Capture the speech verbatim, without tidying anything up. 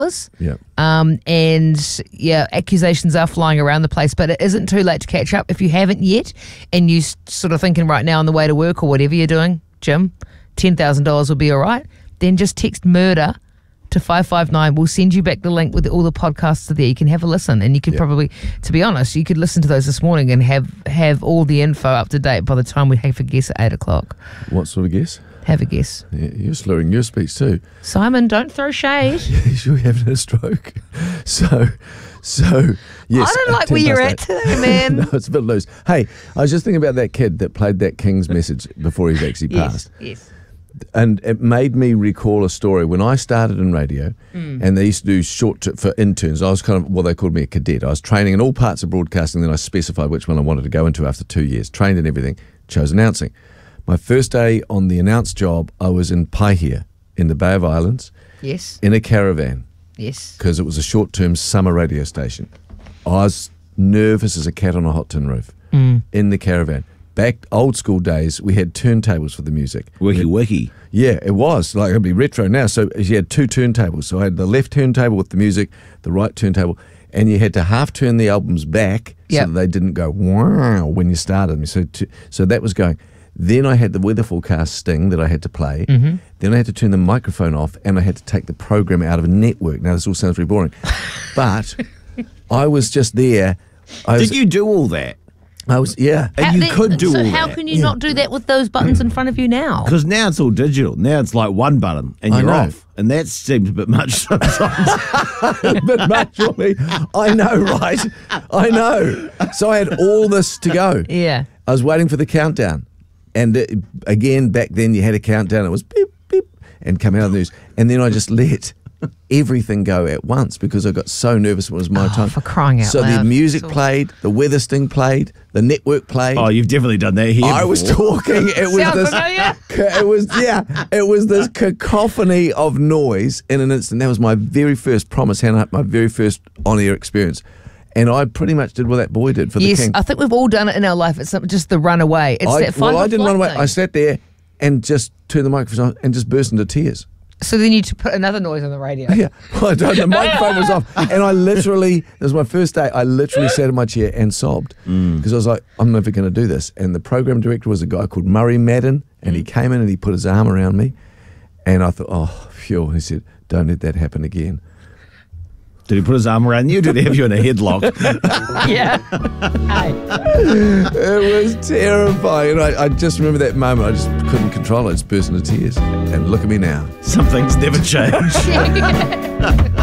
Yeah. Um, and yeah, accusations are flying around the place, but it isn't too late to catch up. If you haven't yet, and you're sort of thinking right now on the way to work or whatever you're doing, Jim, ten thousand dollars will be all right, then just text murder to five five nine. We'll send you back the link with all the podcasts there. You can have a listen, and you could yeah. probably, to be honest, you could listen to those this morning and have, have all the info up to date by the time we have a guess at eight o'clock. What sort of guess? Have a guess. Yeah, you're slurring your speech too. Simon, don't throw shade. You're having a stroke. So, so yes. I don't like where you're at today, man. No, it's a bit loose. Hey, I was just thinking about that kid that played that King's Message before he's actually yes, passed. Yes. And it made me recall a story when I started in radio, mm. and they used to do short t- for interns. I was kind of, well, they called me a cadet. I was training in all parts of broadcasting, then I specified which one I wanted to go into after two years. Trained in everything, chose announcing. My first day on the announce job, I was in Paihia in the Bay of Islands. Yes. In a caravan. Yes. Because it was a short-term summer radio station. I was nervous as a cat on a hot tin roof mm. in the caravan. Back old school days, we had turntables for the music. Wiki wiki. Yeah, it was. Like, it'd be retro now. So you had two turntables. So I had the left turntable with the music, the right turntable, and you had to half turn the albums back yep. so that they didn't go wow when you started them. So, to, so that was going. Then I had the weather forecast sting that I had to play. Mm-hmm. Then I had to turn the microphone off, and I had to take the program out of a network. Now, this all sounds very boring. But I was just there. I was, Did you do all that? I was, yeah. And How, you then, could do so all how that. can you not do that with those buttons in front of you now? Because now it's all digital. Now it's like one button and I you're know. off. And that seems a bit much sometimes. A bit much for me. I know, right? I know. So I had all this to go. Yeah. I was waiting for the countdown. And it, again, back then you had a countdown. It was beep, beep, and come out of the news. And then I just let everything go at once because I got so nervous when it was my Oh, time. for crying out so loud. the music So- played, the weather sting played, the network played. Oh, you've definitely done that here. I was before. talking. It was Sound this. familiar? It was yeah. It was this cacophony of noise in an instant. That was my very first promise, Hannah. My very first on-air experience, and I pretty much did what that boy did for Yes, the King. I think we've all done it in our life. It's not just the runaway. It's I, that fight well, or I didn't flight run away. thing. I sat there and just turned the microphone on and just burst into tears. So then you to put another noise on the radio. Yeah, well, I don't, the microphone was off, and I literally, it was my first day, I literally sat in my chair and sobbed because I was like, I'm never going to do this. And the program director was a guy called Murray Madden, and he came in and he put his arm around me, and I thought, oh, phew. He said, don't let that happen again. Did he put his arm around you? Did he have you in a headlock? Yeah. Hey. It was terrifying. And I, I just remember that moment. I just couldn't control it. I just burst into tears. And look at me now. Some things never change. Yeah.